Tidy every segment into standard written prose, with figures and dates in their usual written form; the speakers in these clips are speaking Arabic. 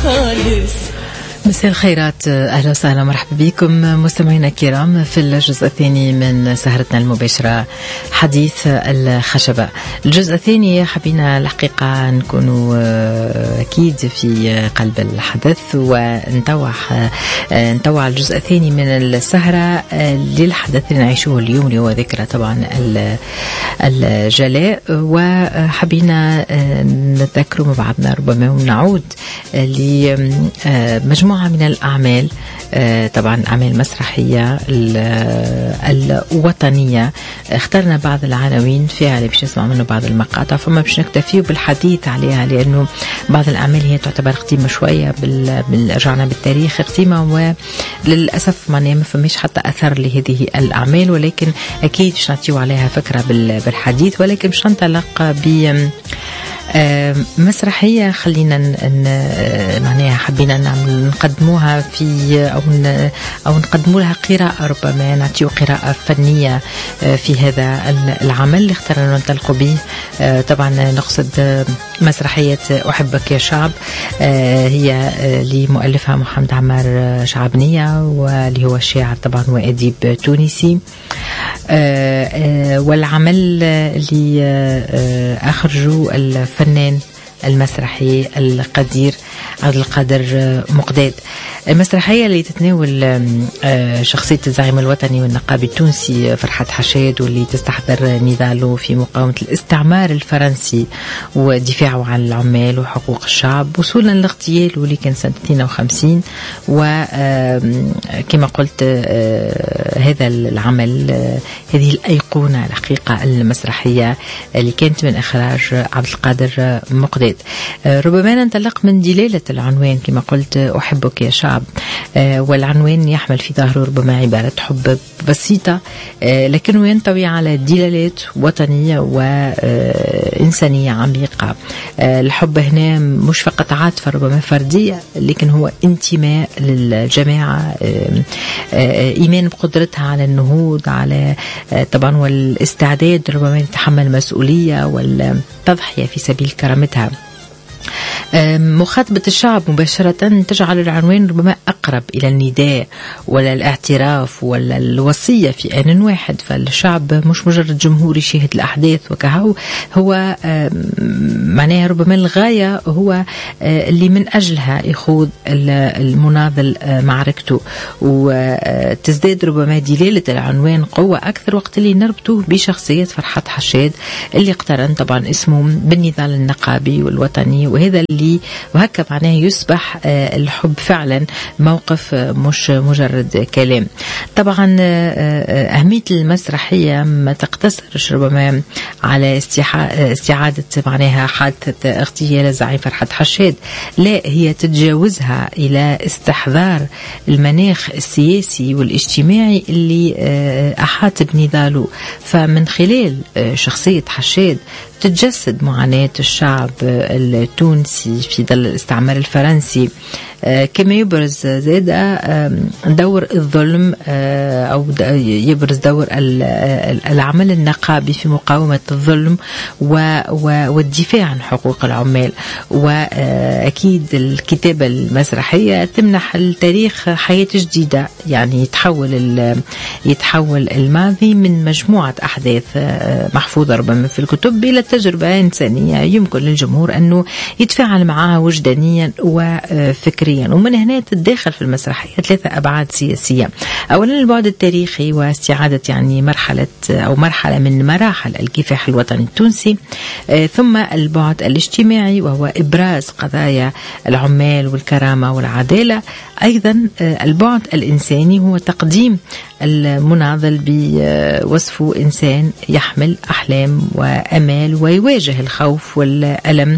خالص. مساء الخيرات، أهلا وسهلا مرحبا بكم مستمعينا الكرام في الجزء الثاني من سهرتنا المباشرة حديث الخشبة. الجزء الثاني حبينا الحقيقة نكون أكيد في قلب الحدث ونتوع الجزء الثاني من السهرة للحدث اللي نعيشه اليوم اللي هو ذكرى طبعا الجلاء، وحبينا نتذكر مع بعضنا ربما ونعود لمجموعة من الأعمال، طبعا أعمال مسرحية الوطنية. اخترنا بعض العناوين فيها اللي باش نسمع منه بعض المقاطع، فما باش نكتفي بالحديث عليها لأنه بعض الأعمال هي تعتبر قديمة شوية رجعنا بالتاريخ قديمة، وللأسف معناها ما فماش حتى أثر لهذه الأعمال، ولكن أكيد باش نعطيو عليها فكرة بالحديث. ولكن باش ننطلق مسرحية خلينا معناها حبينا نقدموها في أو نقدموا لها قراءة، ربما نعطيو قراءة فنية في هذا العمل اللي اخترنا ننطلق به. طبعا نقصد مسرحية أحبك يا شعب، هي لمؤلفها محمد عمار شعبنية، واللي هو شاعر طبعا وأديب تونسي. والعمل اللي أخرجوا الفنان المسرحي القدير عبد القادر مقداد. المسرحية اللي تتناول شخصية الزعيم الوطني والنقابي التونسي فرحات حشاد، واللي تستحضر نضاله في مقاومة الاستعمار الفرنسي ودفاعه عن العمال وحقوق الشعب وصولا لاغتياله اللي كان سنة 52. وكما قلت هذا العمل هذه الأيقونة الحقيقة المسرحية اللي كانت من إخراج عبد القادر مقداد. ربما ننطلق من دلالة العنوان كما قلت أحبك يا شعب، والعنوان يحمل في ظهره ربما عبارة حب بسيطة، لكنه ينطوي على دلالات وطنية وإنسانية عميقة. الحب هنا مش فقط عاطفة ربما فردية، لكن هو انتماء للجماعة، إيمان بقدرتها على النهوض، على طبعا والاستعداد ربما يتحمل مسؤولية والتضحية في سبيل كرامتها. مخاطبة الشعب مباشرة تجعل العنوان ربما أقرب إلى النداء ولا الاعتراف ولا الوصية في آن واحد. فالشعب مش مجرد جمهور يشاهد الأحداث وكهو، هو معناها ربما الغاية هو اللي من أجلها يخوض المناضل معركته، وتزداد ربما دلالة العنوان قوة أكثر وقت اللي نربطه بشخصية فرحات حشاد اللي اقترن طبعا اسمه بالنضال النقابي والوطني. وهذا اللي وهكذا معناه يصبح الحب فعلا موقف مش مجرد كلام. طبعا أهمية المسرحية ما تقتصرش ربما على استعادة معناها حادثة اغتيال الزعيم فرحات حشاد، لا هي تتجاوزها إلى استحضار المناخ السياسي والاجتماعي اللي أحاط بنضاله. فمن خلال شخصية حشاد تتجسد معاناة الشعب التونسي في ظل الاستعمار الفرنسي، كما يبرز زاد دور الظلم أو يبرز دور العمل النقابي في مقاومة الظلم والدفاع عن حقوق العمال. وأكيد الكتابة المسرحية تمنح التاريخ حياة جديدة، يعني يتحول الماضي من مجموعة أحداث محفوظة ربما في الكتب إلى تجربة إنسانية يمكن للجمهور أنه يتفاعل معها وجدانيا وفكريا. ومن هنا تتداخل في المسرحية 3 أبعاد سياسية. أولا البعد التاريخي واستعادة يعني مرحلة من مراحل الكفاح الوطني التونسي، ثم البعد الاجتماعي وهو إبراز قضايا العمال والكرامة والعدالة. أيضا البعد الإنساني هو تقديم المناضل بوصفه إنسان يحمل أحلام وأمال ويواجه الخوف والألم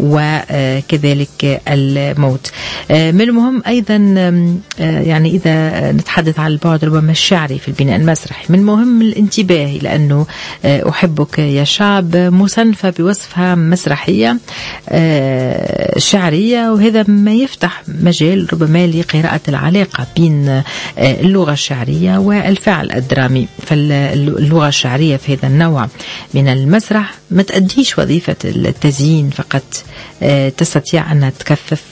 وكذلك الموت. من المهم أيضا يعني إذا نتحدث عن البعد ربما الشعري في البناء المسرحي، من المهم الانتباه لأنه أحبك يا شعب مصنفة بوصفها مسرحية شعرية، وهذا ما يفتح مجال ربما لقراءة العلاقة بين اللغة الشعرية والفعل الدرامي. فاللغة الشعرية في هذا النوع من المسرح ما تأديش وظيفة التزيين فقط، تستطيع أن تكثف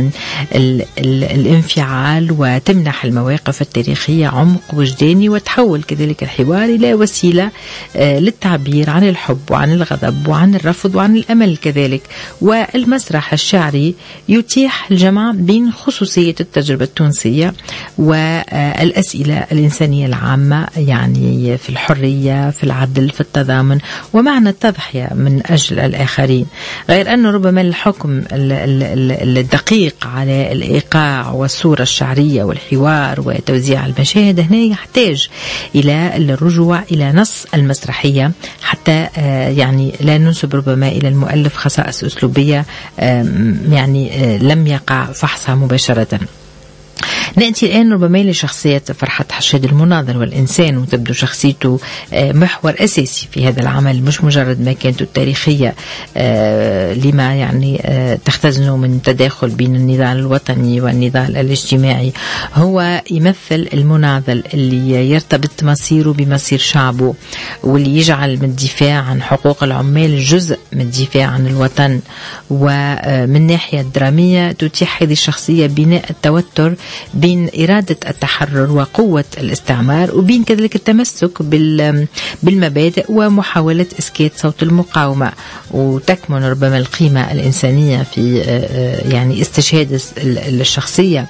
الانفعال وتمنح المواقف التاريخية عمق وجداني، وتحول كذلك الحوار إلى وسيلة للتعبير عن الحب وعن الغضب وعن الرفض وعن الأمل كذلك. والمسرح الشعري يتيح الجمع بين خصوصية التجربة التونسية والأسئلة الإنسانية العامة، يعني في الحرية، في العدل، في التضامن، ومعنى التضحية من أجل الآخرين. غير أنه ربما الحكم الدقيق على الإيقاع والصورة الشعرية والحوار وتوزيع المشاهد هنا يحتاج إلى الرجوع إلى نص المسرحية، حتى يعني لا ننسب ربما إلى المؤلف خصائص أسلوبية يعني لم يقع فحصها مباشرة. نأتي الآن ربما لشخصية فرحات حشاد المناضل والإنسان، وتبدو شخصيته محور أساسي في هذا العمل، مش مجرد مكانته التاريخية لما يعني تختزنه من تداخل بين النضال الوطني والنضال الاجتماعي. هو يمثل المناضل اللي يرتبط مصيره بمصير شعبه، واللي يجعل من الدفاع عن حقوق العمال جزء من الدفاع عن الوطن. ومن ناحية درامية تتيح هذه الشخصية بناء التوتر بين إرادة التحرر وقوة الاستعمار، وبين كذلك التمسك بالمبادئ ومحاولة إسكات صوت المقاومة. وتكمن ربما القيمة الإنسانية في يعني استشهاد الشخصية،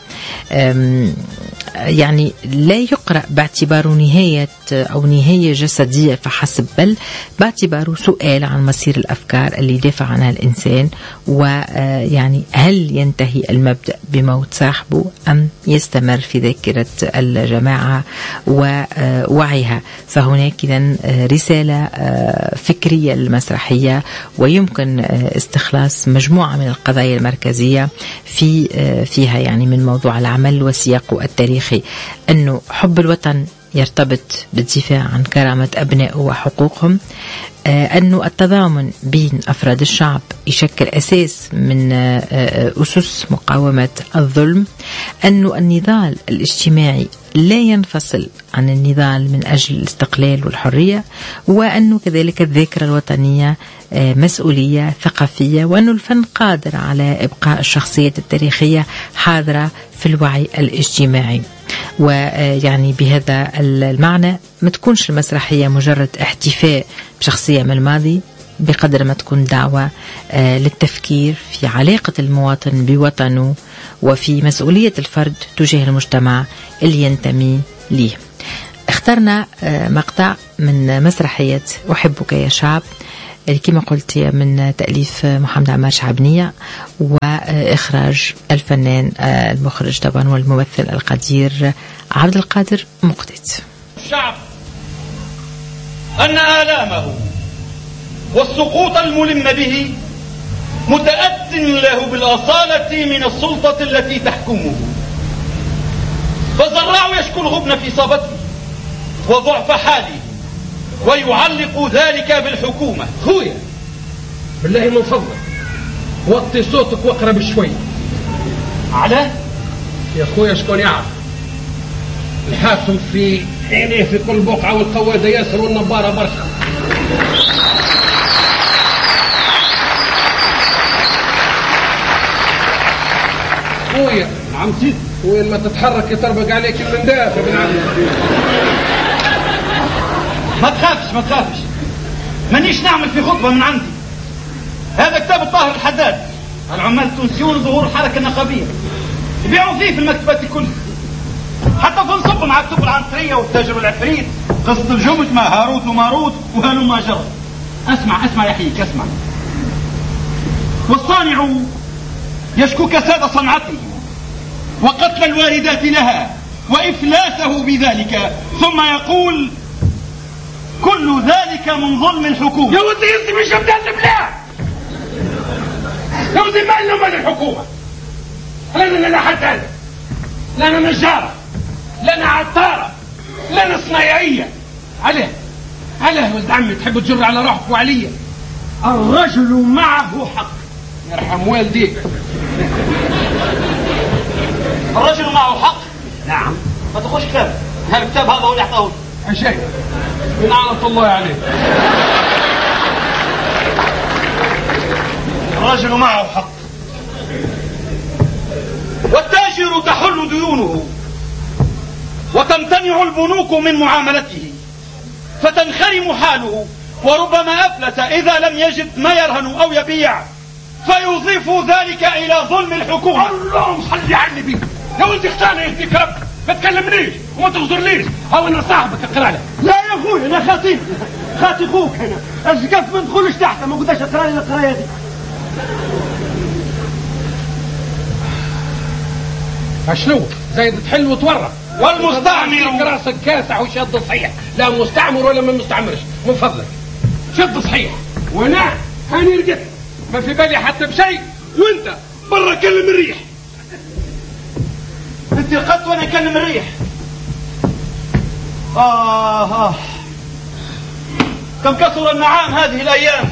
يعني لا يقرأ باعتباره نهاية أو نهاية جسدية فحسب، بل باعتباره سؤال عن مصير الأفكار اللي دافع عنها الإنسان، ويعني هل ينتهي المبدأ بموت صاحبه أم يستمر في ذاكرة الجماعة ووعيها. فهناك إذن رسالة فكرية للمسرحية، ويمكن استخلاص مجموعة من القضايا المركزية فيها، يعني من موضوع العمل وسياقه التاريخي، أنه حب الوطن يرتبط بالدفاع عن كرامة أبنائه وحقوقهم، أنه التضامن بين أفراد الشعب يشكل أساس من أسس مقاومة الظلم، أنه النضال الاجتماعي لا ينفصل عن النضال من أجل الاستقلال والحرية، وأنه كذلك الذاكرة الوطنية مسؤولية ثقافية، وأنه الفن قادر على إبقاء الشخصيات التاريخية حاضرة في الوعي الاجتماعي. ويعني بهذا المعنى ما تكونش المسرحية مجرد احتفاء بشخصية من الماضي، بقدر ما تكون دعوة للتفكير في علاقة المواطن بوطنه وفي مسؤولية الفرد تجاه المجتمع اللي ينتمي ليه. اخترنا مقطع من مسرحية أحبك يا شعب، اللي كما قلت من تأليف محمد عمار شعبنية وإخراج الفنان المخرج طبعا والممثل القدير عبد القادر مقتد. الشعب أن آلامه والسقوط الملم به متأت له بالأصالة من السلطة التي تحكمه، فالزراع يشكو الغبن في صابته وضعف حاله ويعلق ذلك بالحكومة. خويا بالله من فضلك وطي صوتك واقرب شوي. على يا خويا شكون يعرف الحاكم في عينيه في كل بقعة والقوادة ياسر والنبارة برشا. خويا عمتي وين ما تتحرك يطربق عليك المنداف يا ابن عمي. ما تخافش مانيش نعمل في خطبة من عندي. هذا كتاب الطاهر الحداد العمال التونسيون ظهور الحركة النقابية، يبيعوا فيه في المكتبات الكل، حتى في نصب مع كتب العنصرية والتاجر والعفريت، قصة الجمج مع هاروت وماروت وهلما جرى. اسمع يا حيك اسمع. والصانع يشكو كساد صنعته وقتل الواردات لها وإفلاسه بذلك، ثم يقول كل ذلك من ظلم الحكومة. يا ودي يصي مش بدأت بلا يا ودي ما إلا من الحكومة. لنا حداد، لنا نجارة، لنا عطارة، لنا صنايعية. عليه ولد عمي تحب تجر على روحك وعليا. الرجل معه حق يرحم والديك. الرجل معه حق؟ نعم. ما تخش كتاب، هذا الكتاب هذا هو اللي اعطاه شيء من لعنة الله عليه. الرجل معه حق ديونه وتمتنع البنوك من معاملته فتنخرم حاله، وربما أفلت إذا لم يجد ما يرهن أو يبيع، فيضيف ذلك إلى ظلم الحكومة. اللهم صل على النبي. يا ولدي اختاني يهديك ربك، ما تكلمنيش وما تغزرليش، هو انا صاحبك اقرا لك. لا يا اخوي انا خاطي اخوك هنا، الزقف ما ندخلش تحت، ما قداش اقرا لي القرايه دي. شنو زايد تحل وتورط والمستعمر راسك كاسح وشد صحيح، لا مستعمر ولا ما مستعمرش من فضلك، شد صحيح. وانا هاني رقدت ما في بالي حتى بشيء، وانت برا كلم الريح. انت رقدت وانا اكلم الريح. كم كثر النعام هذه الايام.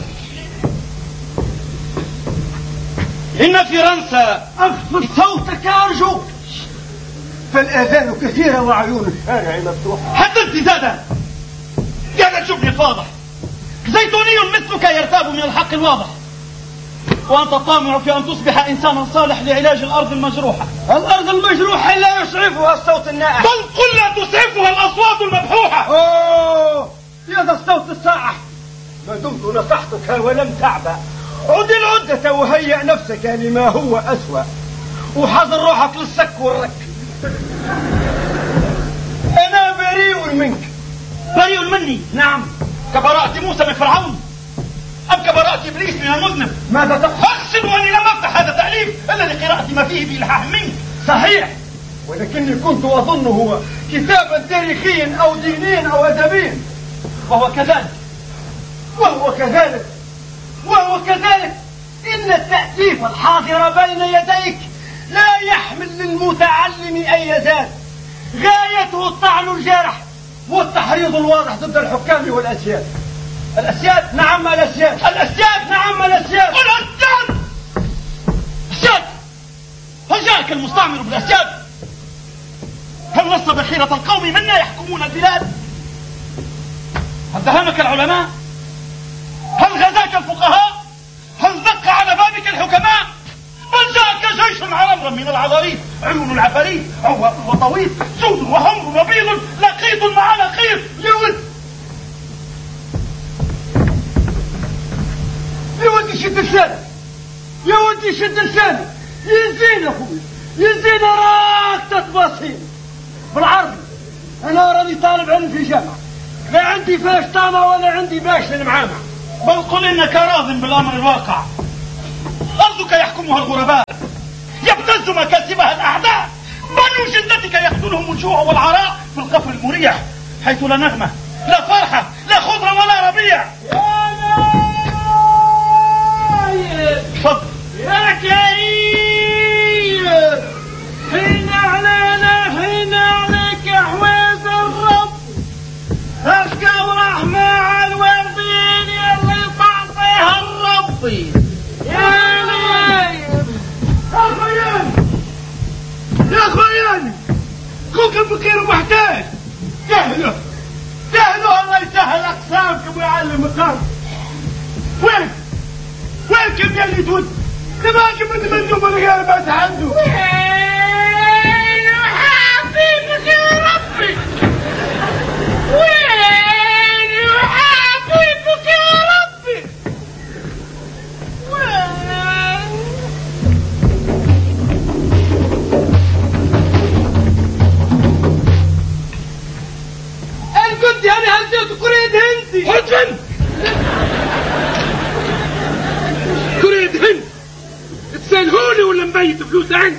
ان فرنسا، اخفض صوتك ارجوك، فالاذان كثيره وعيون الشارع مفتوحه. حتى انت زادا قاعد تشوفني فاضح، زيتوني مثلك يرتاب من الحق الواضح، وأنت طامع في أن تصبح إنسانا صالح لعلاج الأرض المجروحة. الأرض المجروحة لا يسعفها الصوت النائح، بل قل لا تسعفها الأصوات المبحوحة. يا ذا الصوت الصائح، ما دمت نصحتك ولم تعبأ، عد العدة وهيئ نفسك لما هو أسوأ، وحضر روحك للسك والرك. أنا بريء منك. بريء مني؟ نعم. كبراءة موسى من فرعون أم كبراءة إبليس من المذنب؟ ماذا تقصد؟ أقصد أني لم أفتح هذا التأليف إلا لقراءة ما فيه بإلحاح منك. صحيح، ولكني كنت أظنه كتابا تاريخيا أو دينيا أو أدبيا، وهو كذلك إن التأليف الحاضر بين يديك لا يحمل للمتعلم أي زاد، غايته الطعن الجارح والتحريض الواضح ضد الحكام والأسياد. الأسياد نعم الأسياد، الأسياد نعم الأسياد، الأسياد. أسياد؟ هل جاءك المستعمر بالأسياد؟ هل نصب حيرة القوم منا يحكمون البلاد؟ هل دهمك العلماء؟ هل غزاك الفقهاء؟ هل دق على بابك الحكماء؟ بل جاءك جيش عرمرم من العضاريت، عيون العفاريت، عواء وطويل، سود وحمر وبيض، لقيط مع لقيط. يا ودي شد لسانك، يا ودي شد لسانك، يزين اخوي يزين، راك تتباصيل بالعربي. انا راني طالب علم في جامعه، لا عندي فاش طامه ولا عندي باش للمعامه، بل قل انك راض بالامر الواقع. ارضك يحكمها الغرباء، يبتز مكاسبها الاعداء، بنو جدتك يقتلهم الجوع والعراء في القفر المريح، حيث لا نغمه لا فرحه لا خضره ولا ربيع. تفضل يا كريم، حين علينا حين عليك حويز الرب، ابقى ورحمة على الوردين اللي تعطيها الربي. يا خياني خوك الفقير محتاج، سهلوا الله يسهل اقسامكم ويعلم مقام. وينكم يا اللي تود تباكم انت منكم والغير بس عنده. وين وحبيبك يا ربي، وين وحبيبك يا ربي، وين كنت يعني هلتي كريد هندي حجن كريد هند تسالهوني ولا مبيت فلوس عندي؟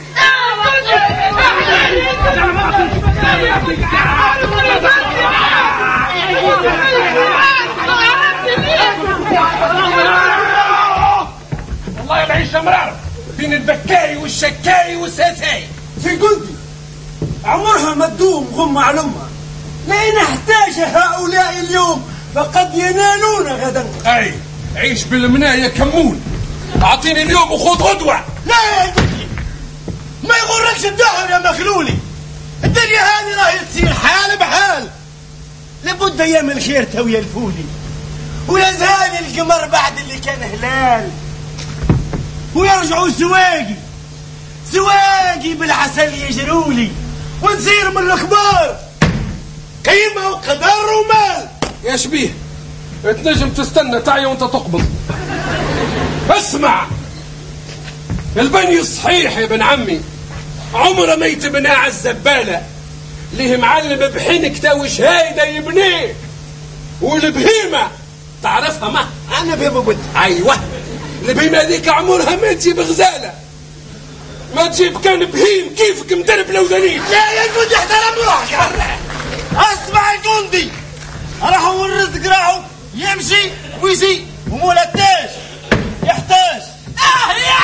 والله العيشة مرار بين البكاي والشكاي والساساي. في قلبي عمرها ما تدوم غم على امها، لئن احتاج هؤلاء اليوم فقد ينالون غدا. اي عيش بالمناية كمون، اعطيني اليوم وخذ غدوة. لا يا قلبي ما يغركش الدهر يا مخلولي، الدنيا هذه راهي تصير حال بحال، لابد ايام الخير توي الفولي، ويزال القمر بعد اللي كان هلال، ويرجعوا سواقي زواجي بالعسل يجرولي ونزير من الاخبار قيمة وقدر ومال. يا شبيه تنجم تستنى تعيا وانت تقبض. اسمع، البني الصحيح يا ابن عمي عمره ما يتبنى على الزبالة، ليه معلم بحنكته وش هايده يبنيه. والبهيمة تعرفها؟ ما انا بهيمة ود. ايوه البهيمة هذيك عمرها ما تجيب غزالة، ما تجيب كان بهيم كيفك مدرب لودانيك. لا يا جندي احترم روحك. اسمع يا جندي، راهو الرزق راهو يمشي ويجي ومولاتاش يحتاج.